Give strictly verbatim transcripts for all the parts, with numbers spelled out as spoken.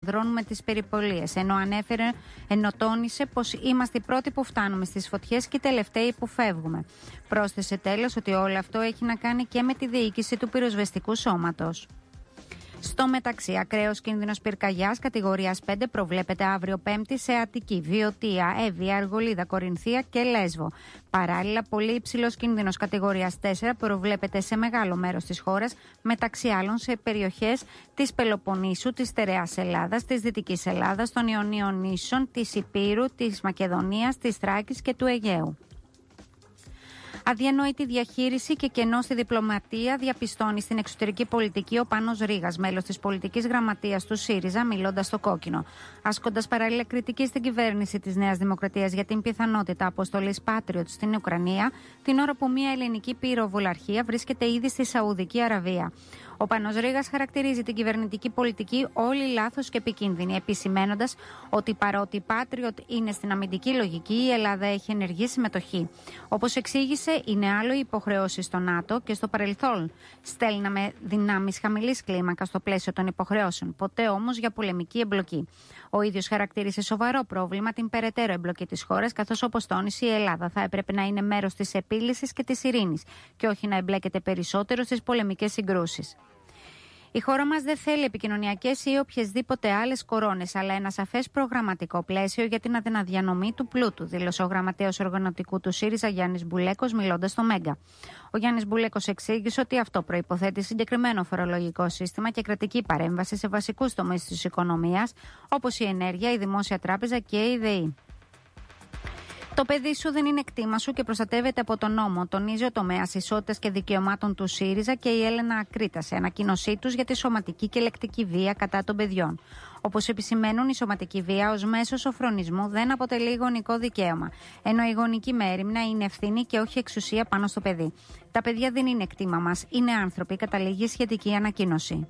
αναδρώνουμε τις περιπολίες. Ενώ ανέφερε, ενώ τόνισε πως είμαστε οι πρώτοι που φτάνουμε στις φωτιές και οι τελευταίοι που φεύγουμε. Πρόσθεσε τέλος ότι όλο αυτό έχει να κάνει και με τη διοίκηση του πυροσβεστικού σώματος. Στο μεταξύ, ακραίος κίνδυνος πυρκαγιάς κατηγορίας πέντε προβλέπεται αύριο Πέμπτη σε Αττική, Βιωτία, Εύβοια, Αργολίδα, Κορινθία και Λέσβο. Παράλληλα, πολύ υψηλός κίνδυνος κατηγορίας τέσσερα προβλέπεται σε μεγάλο μέρος της χώρας, μεταξύ άλλων σε περιοχές της Πελοποννήσου, της Στερεάς Ελλάδας, της Δυτικής Ελλάδας, των Ιωνίων νήσων, της Ηπείρου, της Μακεδονίας, της Θράκης και του Αιγαίου. Αδιανόητη διαχείριση και κενό στη διπλωματία διαπιστώνει στην εξωτερική πολιτική ο Πάνος Ρήγας, μέλος της πολιτικής γραμματείας του ΣΥΡΙΖΑ, μιλώντας στο Κόκκινο. Ασκώντας παράλληλα κριτική στην κυβέρνηση της Νέας Δημοκρατίας για την πιθανότητα αποστολής Patriot στην Ουκρανία, την ώρα που μια ελληνική πυροβολαρχία βρίσκεται ήδη στη Σαουδική Αραβία. Ο Πάνος Ρήγας χαρακτηρίζει την κυβερνητική πολιτική όλη λάθος και επικίνδυνη, επισημαίνοντας ότι παρότι Patriot είναι στην αμυντική λογική, η Ελλάδα έχει ενεργή συμμετοχή. Όπως εξήγησε, είναι άλλο οι υποχρεώσεις στο ΝΑΤΟ και στο παρελθόν στέλναμε δυνάμεις χαμηλής κλίμακας στο πλαίσιο των υποχρεώσεων, ποτέ όμως για πολεμική εμπλοκή. Ο ίδιος χαρακτήρισε σοβαρό πρόβλημα την περαιτέρω εμπλοκή της χώρας, καθώς όπως τόνισε, η Ελλάδα θα έπρεπε να είναι μέρος της επίλυσης και της ειρήνης και όχι να εμπλέκεται περισσότερο στις πολεμικές συγκρούσεις. Η χώρα μας δεν θέλει επικοινωνιακές ή οποιασδήποτε άλλες κορώνες, αλλά ένα σαφές προγραμματικό πλαίσιο για την αναδιανομή του πλούτου, δήλωσε ο γραμματέας οργανωτικού του ΣΥΡΙΖΑ Γιάννης Μπουλέκος, μιλώντας στο Μέγκα. Ο Γιάννης Μπουλέκος εξήγησε ότι αυτό προϋποθέτει συγκεκριμένο φορολογικό σύστημα και κρατική παρέμβαση σε βασικούς τομείς της οικονομίας, όπως η ενέργεια, η δημόσια τράπεζα και η ΔΕΗ. Το παιδί σου δεν είναι κτήμα σου και προστατεύεται από τον νόμο, τονίζει ο τομέας ισότητας και δικαιωμάτων του ΣΥΡΙΖΑ και η Έλενα Ακρίτα σε ανακοίνωσή τους για τη σωματική και λεκτική βία κατά των παιδιών. Όπως επισημαίνουν, η σωματική βία ως μέσο σοφρονισμού δεν αποτελεί γονικό δικαίωμα, ενώ η γονική μέριμνα είναι ευθύνη και όχι εξουσία πάνω στο παιδί. Τα παιδιά δεν είναι κτήμα μας, είναι άνθρωποι, καταλήγει σχετική ανακοίνωση.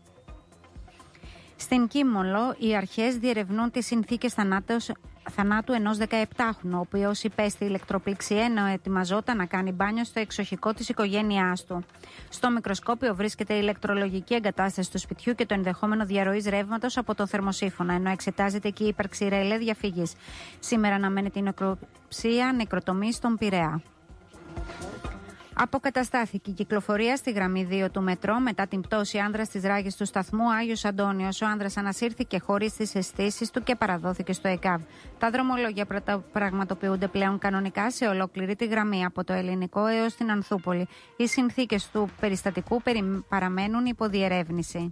Στην Κίμολο, οι αρχές διερευνούν τις συνθήκες θανάτου ενός δεκαεπτάχρονου, ο οποίος υπέστη ηλεκτροπληξία ενώ ετοιμαζόταν να κάνει μπάνιο στο εξοχικό της οικογένειάς του. Στο μικροσκόπιο βρίσκεται η ηλεκτρολογική εγκατάσταση του σπιτιού και το ενδεχόμενο διαρροής ρεύματος από το θερμοσύφωνα, ενώ εξετάζεται και η ύπαρξη ρελέ διαφυγής. Σήμερα αναμένεται η νεκροψία νεκροτομή στον Πειραιά. Αποκαταστάθηκε η κυκλοφορία στη γραμμή δύο του μετρό μετά την πτώση άνδρας στις ράγες του σταθμού Άγιος Αντώνιος. Ο άνδρας ανασύρθηκε χωρίς τις αισθήσεις του και παραδόθηκε στο ΕΚΑΒ. Τα δρομολόγια πραγματοποιούνται πλέον κανονικά σε ολόκληρη τη γραμμή από το Ελληνικό έως την Ανθούπολη. Οι συνθήκες του περιστατικού παραμένουν υποδιερεύνηση.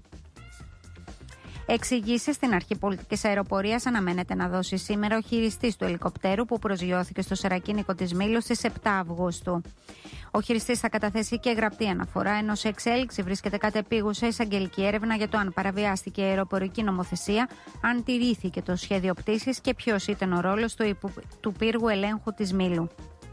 Εξηγήσεις στην αρχή πολιτικής αεροπορίας αναμένεται να δώσει σήμερα ο χειριστής του ελικοπτέρου που προσγειώθηκε στο σερακίνικο της Μήλου στις επτά Αυγούστου. Ο χειριστής θα καταθέσει και γραπτή αναφορά, ενώ σε εξέλιξη βρίσκεται κατεπίγουσα εισαγγελική έρευνα για το αν παραβιάστηκε η αεροπορική νομοθεσία, αν τηρήθηκε το σχέδιο πτήσης και ποιος ήταν ο ρόλος του, υπου... του πύργου ελέγχου της Μήλου.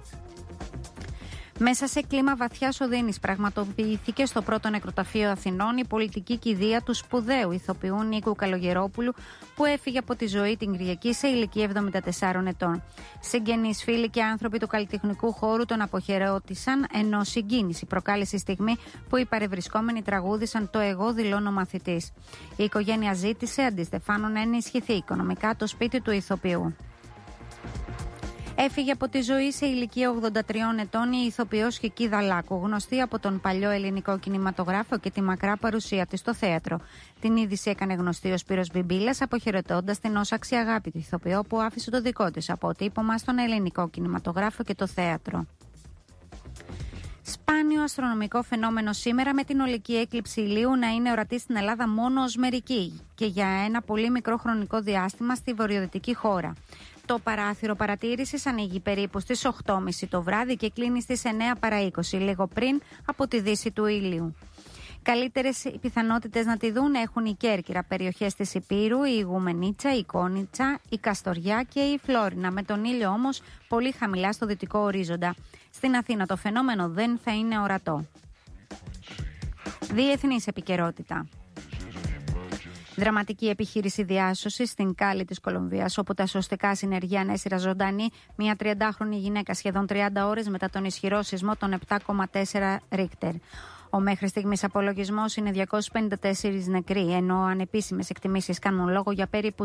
Μέσα σε κλίμα βαθιάς οδύνης πραγματοποιήθηκε στο πρώτο νεκροταφείο Αθηνών η πολιτική κηδεία του σπουδαίου ηθοποιού Νίκου Καλογερόπουλου, που έφυγε από τη ζωή την Κυριακή σε ηλικία εβδομήντα τεσσάρων ετών. Συγγενείς, φίλοι και άνθρωποι του καλλιτεχνικού χώρου τον αποχαιρέτησαν, ενώ συγκίνηση προκάλεσε η στιγμή που οι παρευρισκόμενοι τραγούδισαν το «Εγώ δηλώνω μαθητής». Η οικογένεια ζήτησε αντιστεφάνου να ενισχυθεί οικονομικά το σπίτι του ηθοποιού. Έφυγε από τη ζωή σε ηλικία ογδόντα τριών ετών η ηθοποιός Κικίδα Λάκου, γνωστή από τον παλιό ελληνικό κινηματογράφο και τη μακρά παρουσία της στο θέατρο. Την είδηση έκανε γνωστή ο Σπύρος Μπιμπίλας, αποχαιρετώντας την ως αξιαγάπητη ηθοποιό που άφησε το δικό της αποτύπωμα στον ελληνικό κινηματογράφο και το θέατρο. Σπάνιο αστρονομικό φαινόμενο σήμερα, με την ολική έκλειψη ηλίου να είναι ορατή στην Ελλάδα μόνο ως μερική και για ένα πολύ μικρό χρονικό διάστημα στη βορειοδυτική χώρα. Το παράθυρο παρατήρησης ανοίγει περίπου στις οκτώ και μισή το βράδυ και κλείνει στις εννέα παρά είκοσι, λίγο πριν από τη δύση του ήλιου. Καλύτερες πιθανότητες να τη δουν έχουν η Κέρκυρα, περιοχές της Ηπείρου, η Ιγουμενίτσα, η Κόνιτσα, η Καστοριά και η Φλόρινα, με τον ήλιο όμως πολύ χαμηλά στο δυτικό ορίζοντα. Στην Αθήνα το φαινόμενο δεν θα είναι ορατό. Διεθνής επικαιρότητα. Δραματική επιχείρηση διάσωσης στην Κάλλη της Κολομβίας, όπου τα σωστικά συνεργεία ανέσυρα ζωντανή μια τριαντάχρονη γυναίκα σχεδόν τριάντα ώρες μετά τον ισχυρό σεισμό των επτά κόμμα τέσσερα Ρίκτερ. Ο μέχρι στιγμής απολογισμός είναι διακόσιοι πενήντα τέσσερις νεκροί, ενώ ανεπίσημες εκτιμήσεις κάνουν λόγο για περίπου